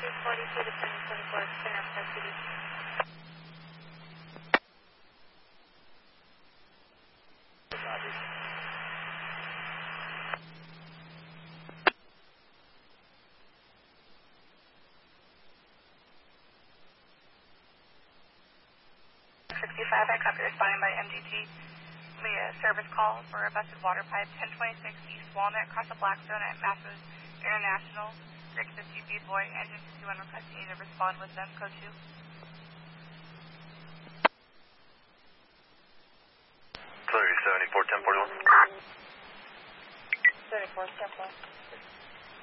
42 to 1024, San Rafael City. I copy responding by MDT. We service call for a busted water pipe, 1026 East Walnut, across the Blackstone at Massa's International. Rick 50 feet boy, engine 51 requesting you to respond with them, code 2. Clear 74 1041. 74 1041.